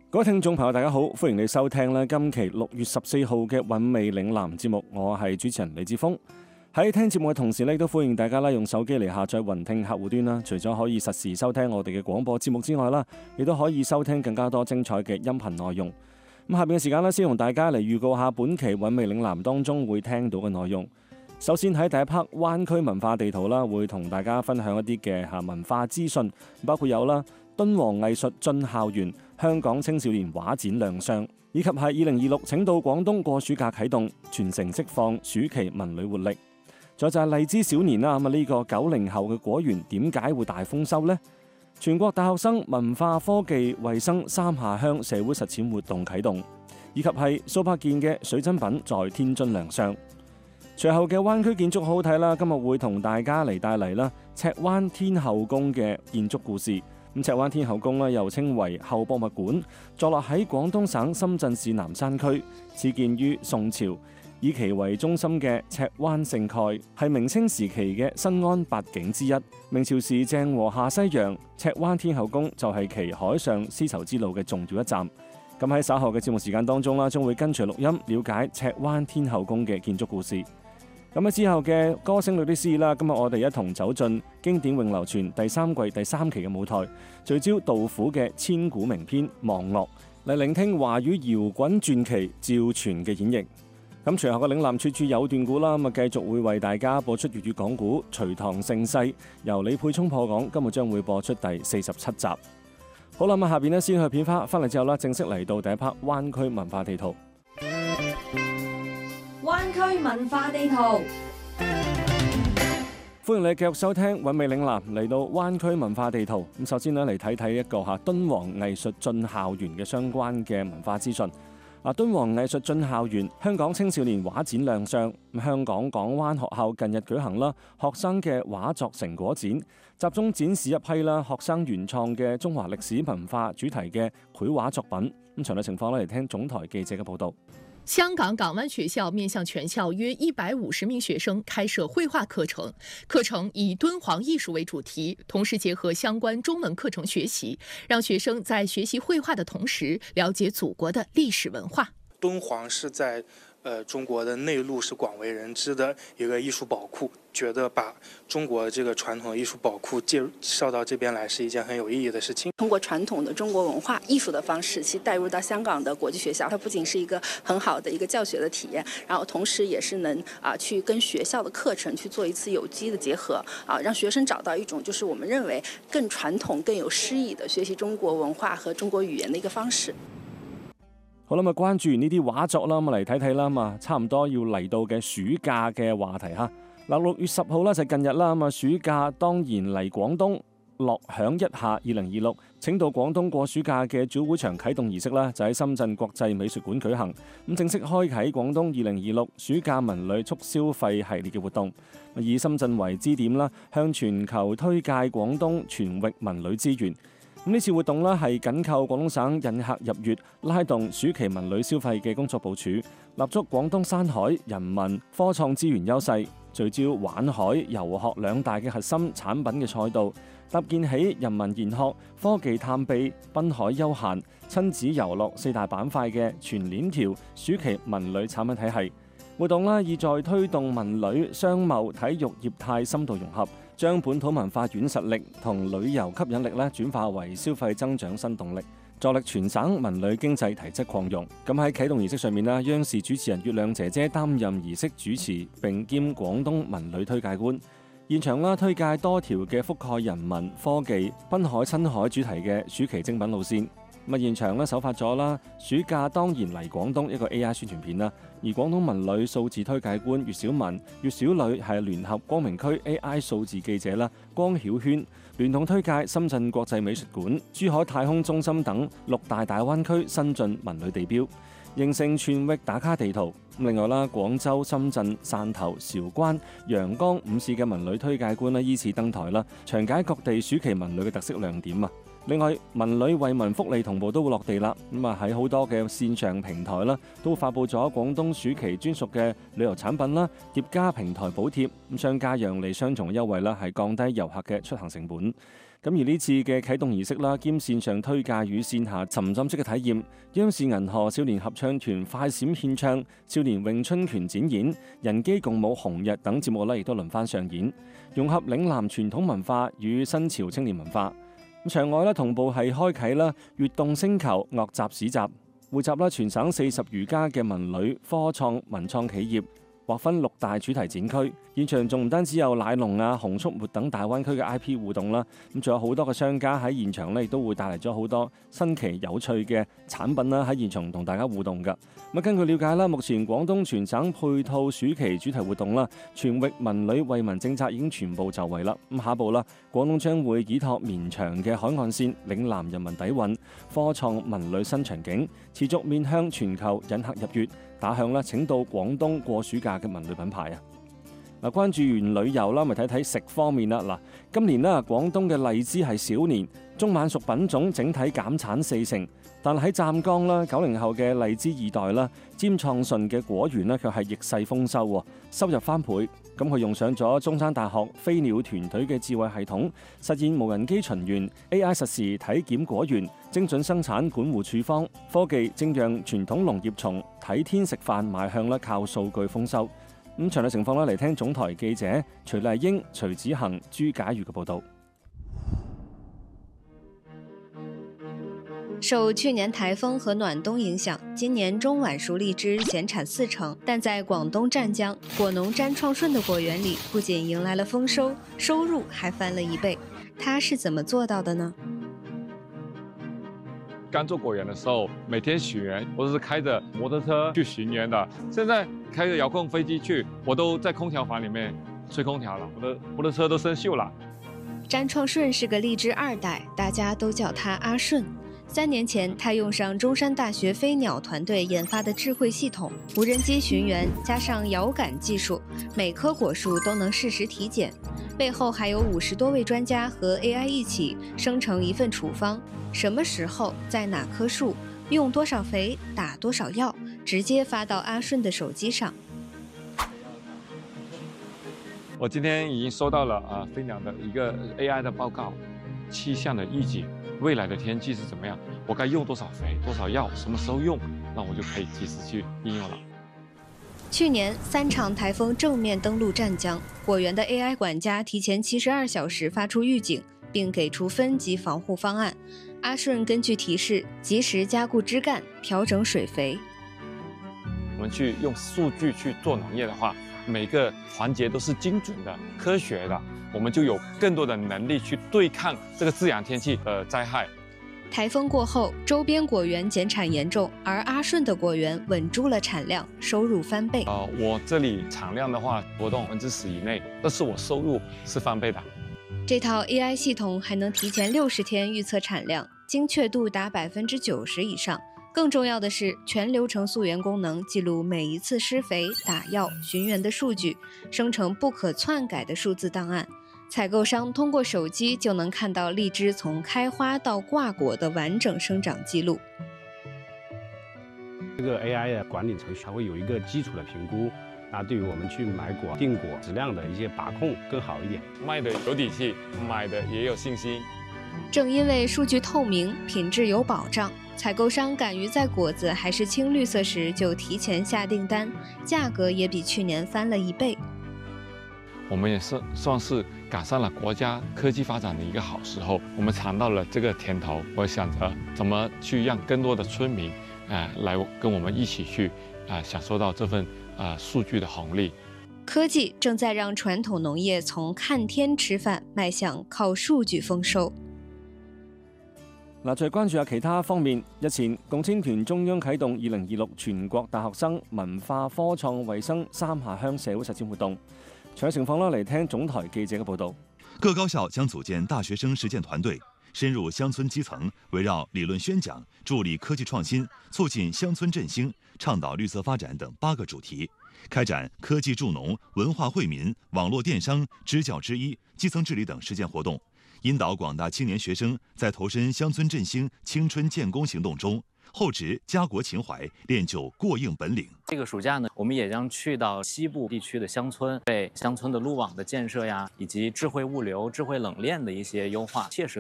各位聽眾朋友大家好，歡迎你收聽今期6月14號嘅韻味嶺南節目，我係主持人李志峰。喺聽節目嘅同時亦都歡迎大家用手機嚟下載雲聽客戶端啦。除咗可以實時收聽我哋嘅廣播節目之外亦都可以收聽更加多精彩嘅音頻內容。咁下邊嘅時間先同大家嚟預告下本期韻味嶺南當中會聽到嘅內容。首先喺第一 part 灣區文化地圖會同大家分享一啲嘅文化資訊，包括有敦煌藝術進校園、香港青少年畫展亮相，以及係2026請到廣東過暑假啟動，全城釋放暑期文旅活力。再就係荔枝小年啦，呢個90後嘅果園點解會大豐收呢？全國大學生文化科技衛生三下鄉社會實踐活動啟動，以及係數百件嘅水珍品在天津亮相。隨後嘅灣區建築好好睇啦，今日會同大家嚟帶嚟赤灣天后宮嘅建築故事。咁赤灣天后宮又稱為後博物館，坐落喺廣東省深圳市南山區，始建於宋朝，以其為中心嘅赤灣聖蓋係明清時期嘅新安八景之一。明朝時鄭和下西洋，赤灣天后宮就係其海上絲綢之路嘅重要一站。咁喺稍後嘅節目時間當中將會跟隨錄音了解赤灣天后宮嘅建築故事。咁喺之後嘅歌聲裏的詩意今日我哋一同走進經典永流傳第3季第3期嘅舞台，聚焦杜甫嘅千古名篇《望岳》，嚟聆聽華語搖滾傳奇趙傳嘅演繹。咁隨後嘅嶺南處處有段古啦，繼續會為大家播出粵語講古《隋唐盛世》，由李沛聰破講，今日將會播出第47集。好啦，咁下邊先去片花，翻嚟之後正式嚟到第一 part 灣區文化地圖。 灣區文化地圖， 歡迎你繼續收聽韻味嶺南，嚟到灣區文化地圖。咁首先嚟睇一個敦煌藝術進校園嘅相關嘅文化資訊。敦煌藝術進校園香港青少年畫展亮相。香港港灣學校近日舉行學生嘅畫作成果展，集中展示一批學生原創嘅中華歷史文化主題嘅繪畫作品。咁詳細情況嚟聽總台記者嘅報道。 香港港灣學校面向全校約150名學生開設繪畫課程，課程以敦煌藝術為主題，同時結合相關中文課程學習，讓學生在學習繪畫的同時，了解祖國的歷史文化。 敦煌是在中國的內陸是廣為人知的一個藝術寶庫，覺得把中國這個傳統藝術寶庫介紹到這邊來是一件很有意義的事情。 通過傳統的中國文化藝術的方式，其帶入到香港的國際學校，它不僅是一個很好的一個教學的體驗，然後同時也是能去跟學校的課程去做一次有機的結合，讓學生找到一種就是我們認為更傳統、更有詩意的學習中國文化和中國語言的一個方式。 好啦，關注完呢啲畫作啦，嚟睇睇啦，差唔多要嚟到嘅暑假嘅話題嚇。6月10號就近日啦，暑假當然嚟廣東樂享一下2026，請到廣東過暑假嘅主會場啟動儀式就喺深圳國際美術館舉行，咁正式開啟廣東2026暑假文旅促消費系列嘅活動，以深圳為支點啦，向全球推介廣東全域文旅資源。呢次活動係緊扣廣東省引客入粵、拉動暑期文旅消費嘅工作部署，立足廣東山海、人文、科創資源優勢，聚焦玩海、遊學兩大嘅核心產品嘅賽道，搭建起人文研學、科技探秘、濱海休閒、親子遊樂4大板塊嘅全鏈條暑期文旅產品體系。活動意在推動文旅、商貿、體育業態深度融合，將本土文化軟實力同旅遊吸引力轉化為消費增長新動力，助力全省文旅經濟提質擴容。咁喺啟動儀式上面央視主持人月亮姐姐擔任儀式主持，並兼廣東文旅推介官。現場推介多條嘅覆蓋人文、科技、濱海、親海主題嘅暑期精品路線。現場首發咗暑假當然嚟廣東一個 AI 宣傳片啦，而廣東文旅數字推介官粵小文、粵小旅係聯合光明區 AI 數字記者光曉軒，聯同推介深圳國際美術館、珠海太空中心等6大大灣區新晉文旅地標，形成全域打卡地圖。另外廣州、深圳、汕頭、韶關、陽江5市嘅文旅推介官依次登台詳解各地暑期文旅嘅特色亮點啊！另外，文旅惠民福利同步都會落地啦。喺好多嘅線上平台都發佈咗廣東暑期專屬嘅旅遊產品疊加平台補貼，商家讓利雙重優惠係降低遊客嘅出行成本。 咁而呢次嘅啟動儀式啦，兼線上推介與線下沉浸式嘅體驗，央視銀河少年合唱團快閃獻唱、少年詠春拳展演、人機共舞紅日等節目咧，亦都輪番上演，融合嶺南傳統文化與新潮青年文化。咁場外咧同步係開啓啦悅動星球樂集市集，匯集啦全省40餘家嘅文旅、科創、文創企業。劃分6大主題展區，現場仲唔單止有奶龍啊、紅粟末等大灣區嘅 IP 互動啦，咁仲有好多嘅商家喺現場咧，亦都會帶嚟咗好多新奇有趣嘅產品啦，喺現場同大家互動㗎。咁根據了解啦，目前廣東全省配套暑期主題活動啦，全域文旅惠民政策已經全部就位啦。咁下一步啦，廣東將會依託綿長嘅海岸線、嶺南人民底蘊、科創文旅新場景，持續面向全球引客入粵，打響啦請到廣東過暑假嘅文旅品牌啊！嗱，關注完旅遊啦，咪睇睇食方面啦。嗱，今年啦，廣東嘅荔枝係小年，中晚熟品種整體減產40%，但喺湛江啦，90後嘅荔枝2代啦，尖創順嘅果園呢，卻係逆勢豐收喎，收入翻倍。咁佢用上咗中山大學飛鳥團隊嘅智慧系統，實現無人機巡園、AI 實時體檢果園、精準生產管護處方，科技正讓傳統農業從睇天食飯邁向啦靠數據豐收。咁詳細情況咧，嚟聽總台記者徐麗英、徐子恒、朱解瑜嘅報導。 受去年台風和暖冬影響，今年中晚熟荔枝減產40%，但在廣東湛江，果農詹創順的果園裡，不僅迎來了豐收，收入還翻了1倍。他是怎麼做到的呢？ 剛做果園的時候，每天巡園，我都是開着摩托車去巡園的。現在開着遙控飛機去，我都在空調房裡面吹空調了，我的車都生鏽了。 詹創順是個荔枝2代，大家都叫他阿順。3年前，他用上中山大學飛鳥團隊研發的智慧系統，無人機巡園加上遙感技術，每棵果樹都能實時體檢。背後還有50多位專家和 AI 一起生成一份處方，什麼時候在哪棵樹用多少肥打多少藥，直接發到阿順的手機上。 我今天已經收到了飛鳥的一個 AI 的報告，氣象的預警，未來的天氣是怎麼樣，我該用多少肥多少藥，什麼時候用，那我就可以及時去應用了。 去年3場颱風正面登陸湛江，果園的 AI 管家提前72小時發出預警，並給出分級防護方案。阿順根據提示及時加固枝幹，調整水肥。 我們去用數據去做農業的話，每個環節都是精準的、科學的，我們就有更多的能力去對抗這個自然天氣的災害。 颱風過後，周邊果園減產嚴重，而阿順的果園穩住了產量，收入翻倍。 我這裡產量的話波動10%以內，但是我收入是翻倍的。 這套 AI 系統還能提前60天預測產量，精確度達90%以上。更重要的是，全流程溯源功能記錄每一次施肥、打藥、巡園的數據，生成不可篡改的數字檔案。採購商通過手機就能看到荔枝從開花到掛果的完整生長記錄。 這個 AI 的管理程序，它會有一個基礎的評估，那對於我們去買果、訂果質量的一些把控更好一點。 賣的有底氣，買的也有信心。 正因為數據透明、品質有保障，採購商敢於在果子還是青綠色時就提前下訂單，價格也比去年翻了1倍。 我們也是算是趕上了國家科技發展的一個好時候，我們嘗到了這個甜頭。我想着怎麼去讓更多的村民，來跟我們一起去，享受到這份數據的紅利。 科技正在讓傳統農業從看天吃飯邁向靠數據豐收。 嗱，再關注下其他方面。日前，共青團中央啟動2026全國大學生文化科創衛生3下鄉社會實踐活動。詳細情況啦，嚟聽總台記者嘅報導。 各高校將組建大學生實踐團隊，深入鄉村基層，圍繞理論宣講、助力科技創新、促進鄉村振興、倡導綠色發展等8個主題，開展科技助農、文化惠民、網絡電商、支教支醫、基層治理等實踐活動，引導廣大青年學生在投身鄉村振興、青春建功行動中，厚植家國情懷，練就過硬本領。 這個暑假呢，我們也將去到西部地區的鄉村，為鄉村的路網的建設呀，以及智慧物流、智慧冷鏈的一些優化，切實